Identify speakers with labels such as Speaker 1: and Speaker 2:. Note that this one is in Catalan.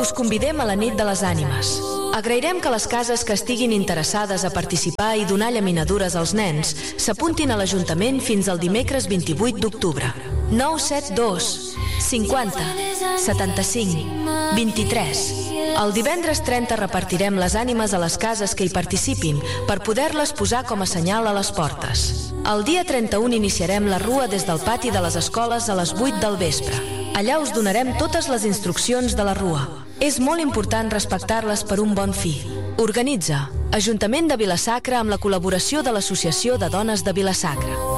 Speaker 1: us convidem a la nit de les ànimes. Agrairem que les cases que estiguin interessades a participar i donar llaminadures als nens s'apuntin a l'Ajuntament fins al dimecres 28 d'octubre. 972 50 75 23. El divendres 30 repartirem les ànimes a les cases que hi participin per poder-les posar com a senyal a les portes. El dia 31 iniciarem la rua des del pati de les escoles a les 8 del vespre. Allà us donarem totes les instruccions de la rua. És molt important respectar-les per un bon fi. Organitza Ajuntament de Vila-sacra amb la col·laboració de l'Associació de Dones de Vila-sacra.